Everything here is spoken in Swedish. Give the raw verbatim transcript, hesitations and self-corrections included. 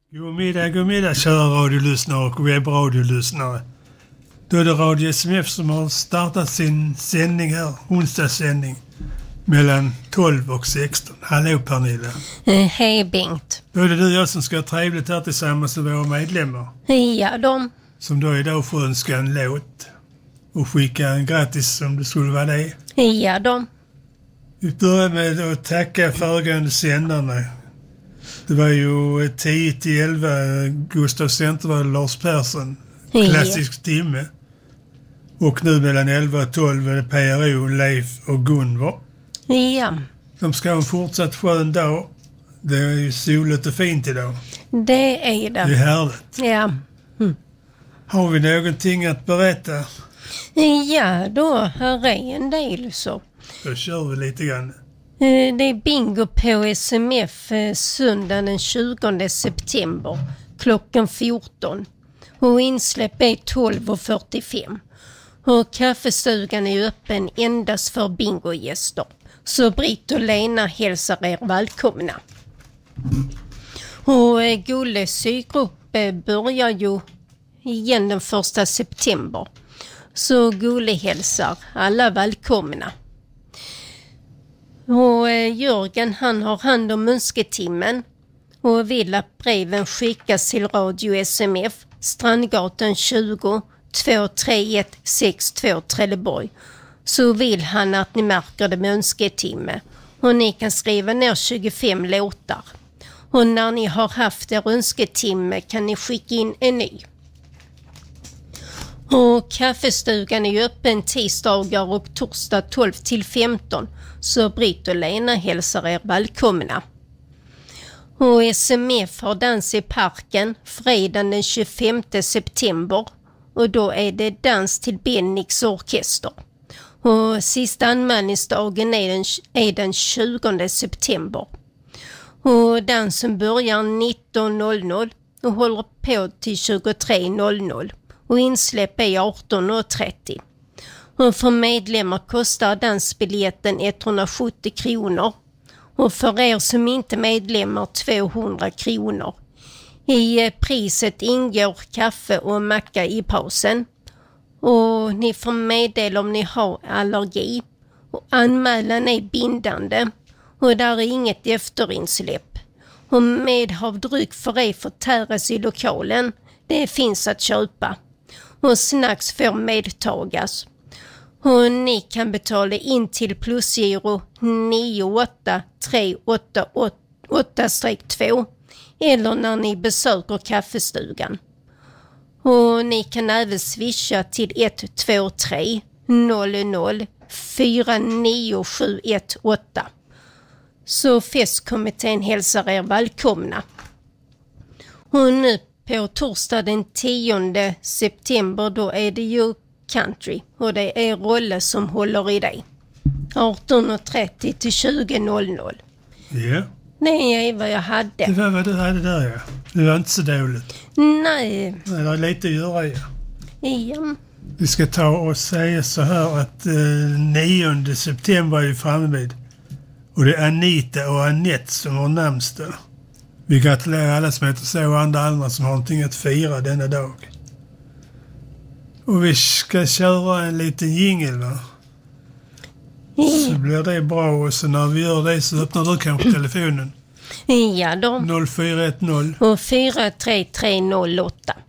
God middag, god middag kära radiolyssnare och webbradiolyssnare. Då är det Radio S M F som har startat sin sändning här, onsdagssändning, mellan tolv och sexton. Hallå Pernilla. Eh, Hej Bengt. Då är det du och jag som ska ha trevligt här tillsammans med våra medlemmar. Ja, de. Som då idag får önska en låt och skicka en gratis om det skulle vara det. Ja, de. Vi börjar med att tacka föregående sändarna. Det var ju tio till elva Gustav Centervall och Lars Persson. Klassisk timme. Och nu mellan elva och tolv är det P R O, Leif och Gunvor. Ja. De ska ha en fortsatt skön dag. Det är ju soligt och fint idag. Det är det. Det är härligt. Ja. Mm. Har vi någonting att berätta? Ja, då här är en del så. Då kör vi lite grann. Det är bingo på S M F söndagen den tjugonde september klockan fjorton. Och insläpp är tolv och fyrtiofem. Och kaffestugan är öppen endast för bingogäster. Så Britt och Lena hälsar er välkomna. Och Gulle sygrupp börjar ju igen den första september. Så Gulle hälsar alla välkomna. Och Jörgen han har hand om önsketimmen och vill att breven skickas till Radio S M F, Strandgatan tjugo, två tre ett sex två Trelleborg. Så vill han att ni märker det med önsketimme och ni kan skriva ner tjugofem låtar. Och när ni har haft er önsketimme kan ni skicka in en ny. Och kaffestugan är öppen tisdagar och torsdag tolv till femton. Så Britt och Lena hälsar er välkomna. Och S M F har dans i parken fredagen den tjugofemte september. Och då är det dans till Bennix orkester. Och sista anmälningsdagen är den, är den tjugonde september. Och dansen börjar nitton noll noll och håller på till tjugotre noll noll. Och insläpp är arton trettio. Och för medlemmar kostar dansbiljetten etthundrasjuttio kronor. Och för er som inte är medlemmar tvåhundra kronor. I priset ingår kaffe och macka i pausen. Och ni får meddela om ni har allergi. Och anmälan är bindande. Och där är inget efterinsläpp. Och medhavdryck för er förtäras i lokalen. Det finns att köpa. Och snacks får medtagas. Och ni kan betala in till plusgiro nio åtta tre åtta åtta två eller när ni besöker kaffestugan. Och ni kan även swisha till ett två tre noll noll fyra nio sju ett åtta. Så festkommittén hälsar er välkomna. Och nu på torsdag den tionde september då är det ju country och det är Rolle som håller i dig. arton trettio till tjugo noll noll. Ja. Det är vad jag hade. Det var vad du hade där, ja. Det var inte så dåligt. Nej. Det är lite att göra, ja. Ja. Vi ska ta och säga så här att eh, nionde september är ju framme vid. Och det är Anita och Annette som har namnsdag. Vi gratulerar alla som heter så och andra andra som har någonting att fira denna dag. Och vi ska köra en liten jingle, va? Så blir det bra och så när vi gör det så öppnar du kanske telefonen. Ja då. noll fyra ett noll och fyra tre tre noll åtta.